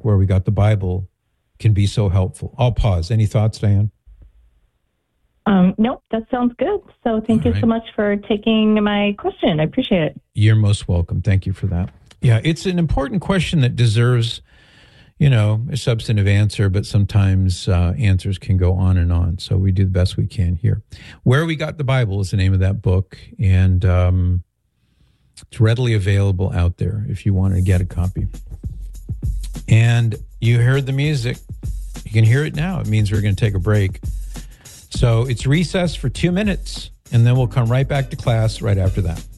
like Where We Got the Bible can be so helpful. I'll pause. Any thoughts, Diane? Nope, that sounds good. So thank you so much for taking my question. I appreciate it. You're most welcome. Thank you for that. Yeah, it's an important question that deserves, a substantive answer, but sometimes answers can go on and on. So we do the best we can here. Where We Got the Bible is the name of that book, and it's readily available out there if you want to get a copy. And you heard the music. You can hear it now. It means we're going to take a break. So it's recess for 2 minutes, and then we'll come right back to class right after that.